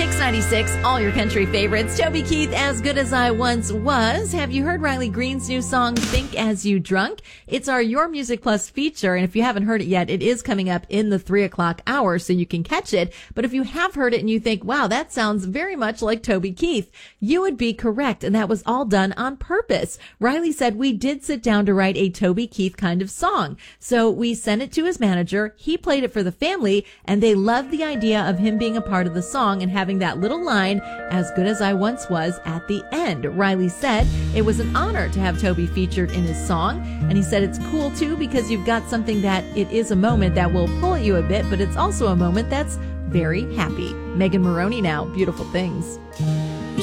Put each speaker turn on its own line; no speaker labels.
Mix 96, all your country favorites. Toby Keith, As Good As I Once Was. Have you heard Riley Green's new song, Think As You Drunk? It's our Your Music Plus feature, and if you haven't heard it yet, it is coming up in the 3 o'clock hour, so you can catch it. But if you have heard it and you think, wow, that sounds very much like Toby Keith, you would be correct, and that was all done on purpose. Riley said, we did sit down to write a Toby Keith kind of song. So we sent it to his manager, he played it for the family, and they loved the idea of him being a part of the song and having that little line, As Good As I Once Was, at the end. Riley said it was an honor to have Toby featured in his song, and he said it's cool too because you've got something that it is a moment that will pull at you a bit, but it's also a moment that's very happy. Megan Maroney now, Beautiful Things.